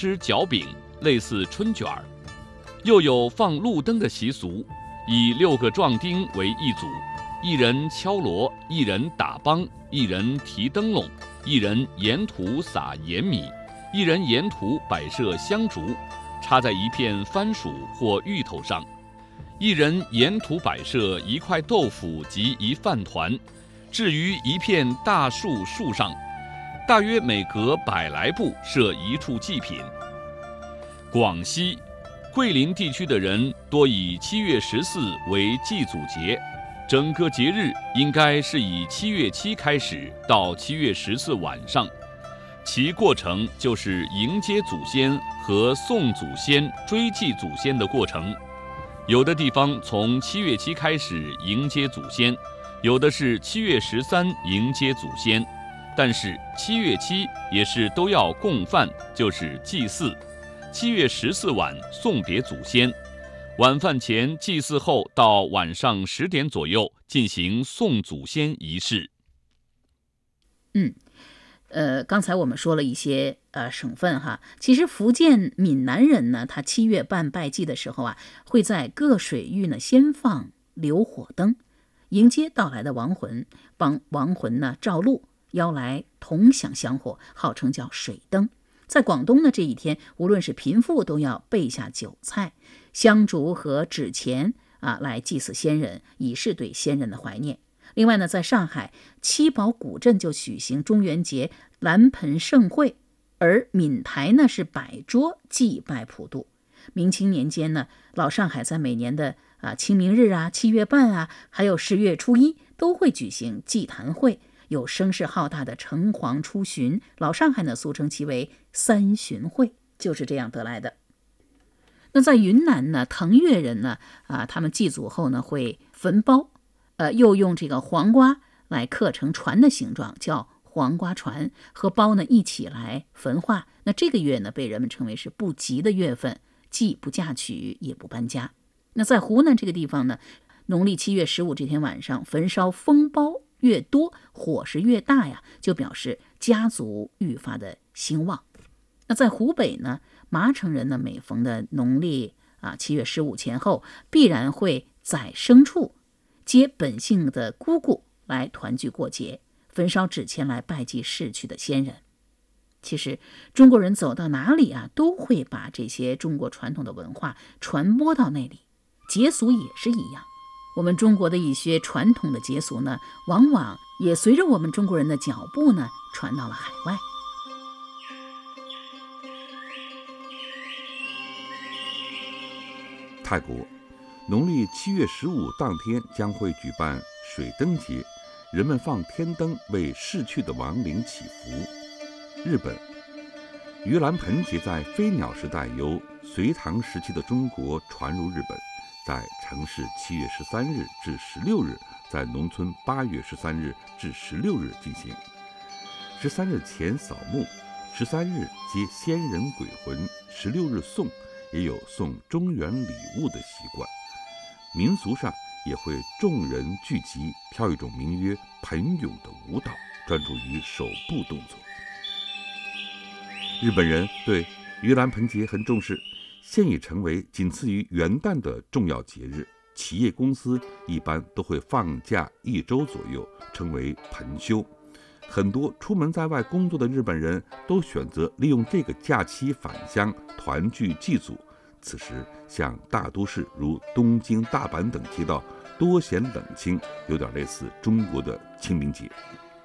吃角饼，类似春卷儿。又有放路灯的习俗，以6个壮丁为一组，一人敲锣，一人打梆，一人提灯笼，一人沿途撒盐米，一人沿途摆设香烛，插在一片番薯或芋头上，一人沿途摆设一块豆腐及一饭团，置于一片大树上，大约每隔100来步设一处祭品。广西、桂林地区的人多以7月14为祭祖节，整个节日应该是以7月7开始到7月14晚上，其过程就是迎接祖先和送祖先、追祭祖先的过程。有的地方从7月7开始迎接祖先，有的是7月13迎接祖先，但是7月7也是都要供饭，就是祭祀。7月14晚送别祖先，晚饭前祭祀后到晚上10点左右进行送祖先仪式。 刚才我们说了一些省份哈，其实福建闽南人呢，他7月半拜祭的时候啊，会在各水域呢先放流火灯，迎接到来的亡魂，帮亡魂呢照路，邀来同享香火，号称叫水灯。在广东呢，这一天无论是贫富都要备下酒菜、香烛和纸钱来祭祀先人，以示对先人的怀念。另外呢，在上海七宝古镇就举行中元节蓝盆盛会，而闽台呢是摆桌祭拜普渡。明清年间呢，老上海在每年的清明日7月半还有10月初1都会举行祭坛会，有声势浩大的城隍出巡，老上海呢俗称其为3巡会，就是这样得来的。那在云南呢，腾越人呢他们祭祖后呢会焚苞，又用这个黄瓜来刻成船的形状，叫黄瓜船，和苞呢一起来焚化。那这个月呢被人们称为是不吉的月份，既不嫁娶也不搬家。那在湖南这个地方呢，农历7月15这天晚上焚烧风苞越多，火势越大就表示家族愈发的兴旺。那在湖北呢，麻城人呢每逢的农历7月15前后，必然会宰牲畜，接本姓的姑姑来团聚过节，焚烧纸钱来拜祭逝去的先人。其实中国人走到哪里都会把这些中国传统的文化传播到那里，节俗也是一样。我们中国的一些传统的节俗呢，往往也随着我们中国人的脚步呢，传到了海外。 泰国农历7月15当天将会举办水灯节，人们放天灯为逝去的亡灵祈福。日本盂兰盆节在飞鸟时代由隋唐时期的中国传入日本，在城市7月13日至16日，在农村8月13日至16日进行。13日前扫墓，13日接先人鬼魂，16日送，也有送中元礼物的习惯。民俗上也会众人聚集，跳一种名曰盆涌的舞蹈，专注于手部动作。日本人对盂兰盆节很重视，现已成为仅次于元旦的重要节日。企业公司一般都会放假1周左右，称为盆休。很多出门在外工作的日本人都选择利用这个假期返乡团聚祭祖。此时像大都市如东京、大阪等街道多显冷清，有点类似中国的清明节。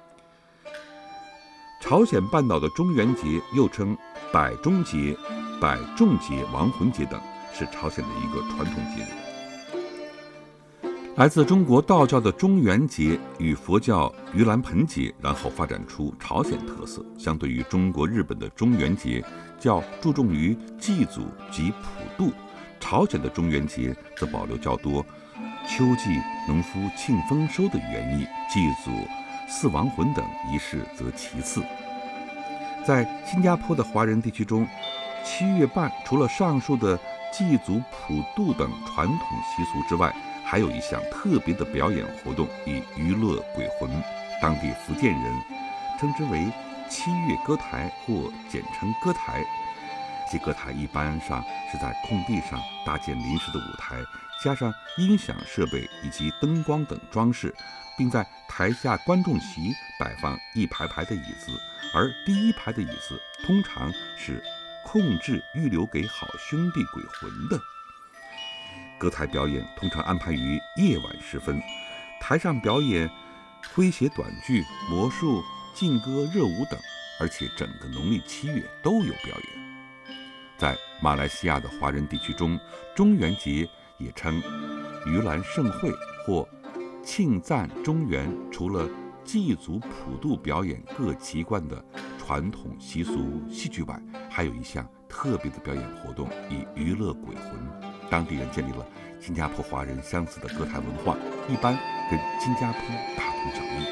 朝鲜半岛的中元节又称百中节、百众节、亡魂节等，是朝鲜的一个传统节日。来自中国道教的中元节与佛教盂兰盆节，然后发展出朝鲜特色。相对于中国、日本的中元节较注重于祭祖及普渡，朝鲜的中元节则保留较多秋季农夫庆丰收的原意，祭祖、祀亡魂等仪式则其次。在新加坡的华人地区中，7月半除了上述的祭祖、普渡等传统习俗之外，还有一项特别的表演活动以娱乐鬼魂，当地福建人称之为7月歌台或简称歌台。 其歌台一般上是在空地上搭建临时的舞台，加上音响设备以及灯光等装饰，并在台下观众席摆放一排排的椅子，而第一排的椅子通常是控制预留给好兄弟鬼魂的。歌台表演通常安排于夜晚时分，台上表演诙谐短剧、魔术、劲歌、热舞等，而且整个农历7月都有表演。在马来西亚的华人地区中，中元节也称盂兰盛会或庆赞中元，除了祭祖普渡表演各籍贯的传统习俗戏剧外，还有一项特别的表演活动，以娱乐鬼魂。当地人建立了新加坡华人相似的歌台文化，一般跟新加坡大同小异。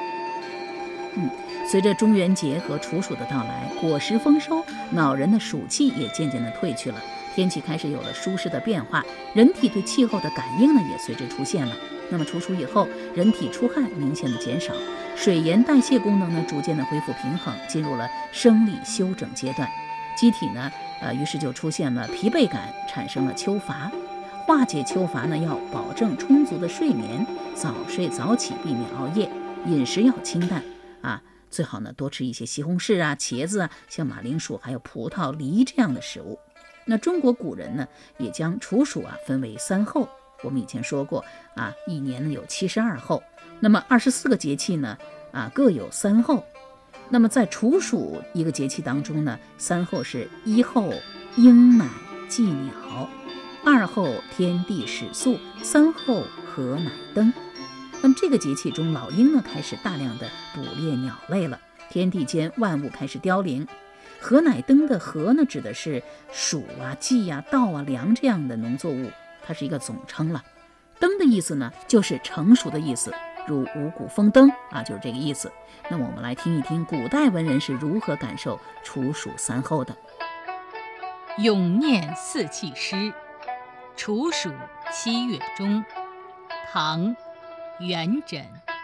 随着中元节和处暑的到来，果实丰收，恼人的暑气也渐渐的退去了，天气开始有了舒适的变化，人体对气候的感应呢也随之出现了。那么处暑以后，人体出汗明显的减少，水盐代谢功能呢逐渐的恢复平衡，进入了生理休整阶段，机体呢于是就出现了疲惫感，产生了秋乏。化解秋乏呢，要保证充足的睡眠，早睡早起，避免熬夜，饮食要清淡最好呢多吃一些西红柿茄子像马铃薯还有葡萄、梨这样的食物。那中国古人呢也将处暑分为3候，我们以前说过一年呢有72候，那么24个节气呢各有3候。那么在处暑一个节气当中呢，3候是1候鹰乃祭鸟，2候天地始肃，3候禾乃登。那么这个节气中，老鹰呢开始大量的捕猎鸟类了，天地间万物开始凋零。禾乃登的禾呢，指的是黍稷稻粮这样的农作物，它是一个总称了。登的意思呢，就是成熟的意思，如五谷丰登就是这个意思。那么我们来听一听古代文人是如何感受处暑3候的。 咏念四气诗，处暑7月中，唐元稹。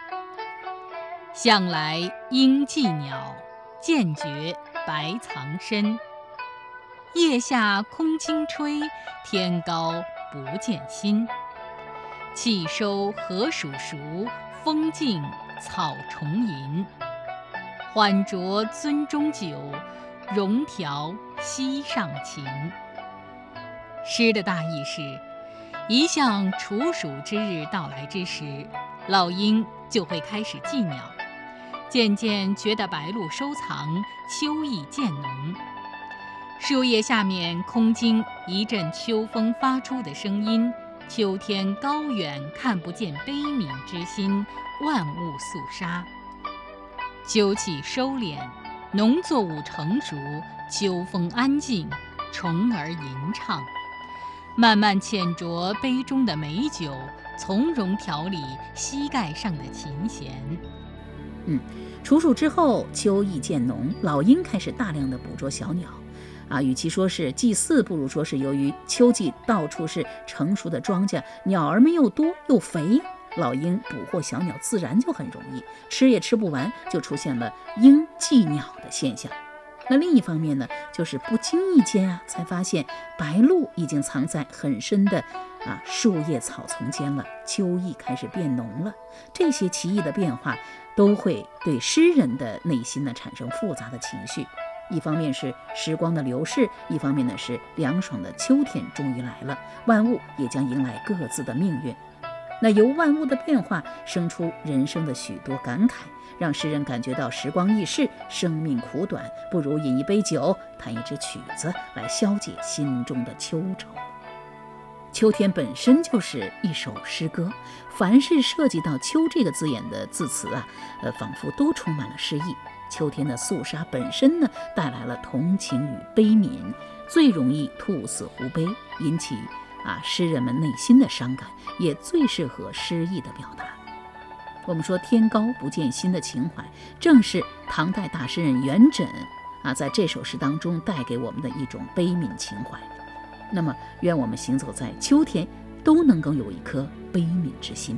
向来鹰寄鸟，渐觉白藏身。夜下空清吹，天高不见薪。气收禾黍熟，风静草重吟。缓酌樽中酒，容调溪上琴。诗的大意是，一向处暑之日到来之时，老鹰就会开始寄鸟，渐渐觉得白露收藏，秋意渐浓。树叶下面空经一阵秋风发出的声音，秋天高远看不见悲悯之心，万物肃杀。秋气收敛，农作物成熟，秋风安静，虫儿吟唱。慢慢浅酌杯中的美酒，从容调理膝盖上的琴弦。 处暑之后，秋意渐浓，老鹰开始大量的捕捉小鸟与其说是祭祀，不如说是由于秋季到处是成熟的庄稼，鸟儿们又多又肥，老鹰捕获小鸟自然就很容易，吃也吃不完，就出现了鹰寄鸟的现象。那另一方面呢，就是不经意间才发现白鹭已经藏在很深的树叶草丛间了，秋意开始变浓了。这些奇异的变化都会对诗人的内心呢产生复杂的情绪，一方面是时光的流逝，一方面呢是凉爽的秋天终于来了，万物也将迎来各自的命运。那由万物的变化生出人生的许多感慨，让诗人感觉到时光易逝，生命苦短，不如饮一杯酒，弹一支曲子来消解心中的秋愁。秋天本身就是一首诗歌，凡是涉及到秋这个字眼的字词仿佛都充满了诗意。秋天的肃杀本身呢，带来了同情与悲悯，最容易兔死狐悲，引起诗人们内心的伤感，也最适合诗意的表达。我们说天高不见薪的情怀，正是唐代大诗人元稹在这首诗当中带给我们的一种悲悯情怀。那么愿我们行走在秋天都能够有一颗悲悯之心。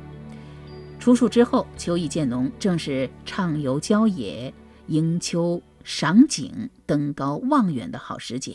处暑之后，秋意渐浓，正是畅游郊野、迎秋赏景、登高望远的好时节。